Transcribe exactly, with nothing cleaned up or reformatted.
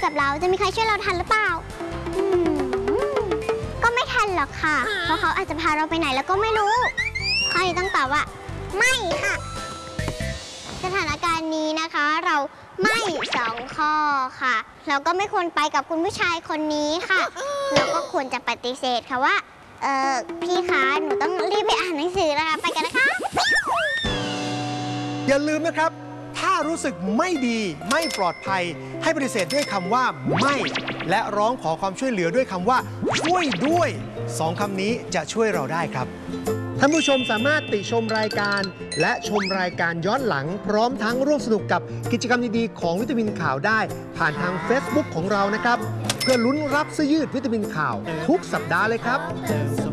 กับเราจะมีใครช่วยเราทันหรือเปล่าก็ไม่ทันหรอกค่ะเพราะเขาอาจจะพาเราไปไหนแล้วก็ไม่รู้ข้อนี้ต้องตอบว่าไม่ค่ะสถานการณ์นี้นะคะเราไม่สองข้อค่ะเราก็ไม่ควรไปกับคุณผู้ชายคนนี้ค่ะเราก็ควรจะปฏิเสธค่ะว่าเออพี่คะหนูต้องรีบไปอ่านหนังสือนะคะไปกันนะคะอย่าลืมนะครับถ้ารู้สึกไม่ดีไม่ปลอดภัยให้ปฏิเสธด้วยคำว่าไม่และร้องขอความช่วยเหลือด้วยคำว่าช่วยด้วยสองคำนี้จะช่วยเราได้ครับท่านผู้ชมสามารถติชมรายการและชมรายการย้อนหลังพร้อมทั้งร่วมสนุกกับกิจกรรมดีๆของวิตามินข่าวได้ผ่านทาง Facebook ของเรานะครับเพื่อลุ้นรับเสื้อยืดวิตามินข่าวทุกสัปดาห์เลยครับ